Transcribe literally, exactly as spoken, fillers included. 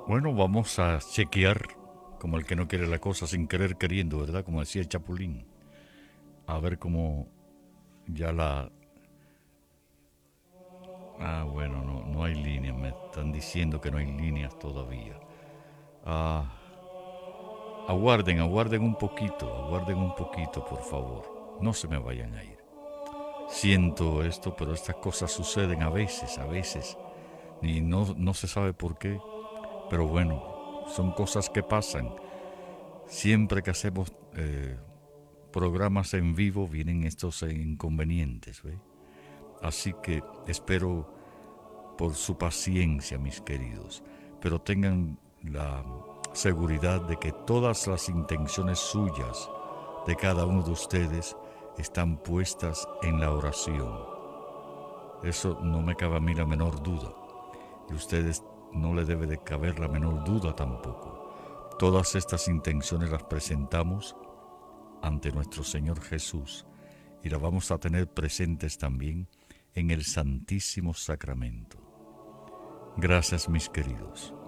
Bueno, vamos a chequear como el que no quiere la cosa sin querer queriendo, ¿verdad? Como decía el Chapulín. A ver cómo ya la... Ah, bueno, no, no hay líneas. Me están diciendo que no hay líneas todavía. Ah, aguarden, aguarden un poquito, aguarden un poquito, por favor. No se me vayan a ir. Siento esto, pero estas cosas suceden a veces, a veces. Y no, no se sabe por qué. Pero bueno, son cosas que pasan. Siempre que hacemos eh, programas en vivo vienen estos inconvenientes, ¿ve? Así que espero por su paciencia, mis queridos, pero tengan la seguridad de que todas las intenciones suyas de cada uno de ustedes están puestas en la oración. Eso no me cabe a mí la menor duda, y a ustedes no le debe de caber la menor duda tampoco. Todas estas intenciones las presentamos ante nuestro Señor Jesús y las vamos a tener presentes también en el Santísimo Sacramento. Gracias, mis queridos.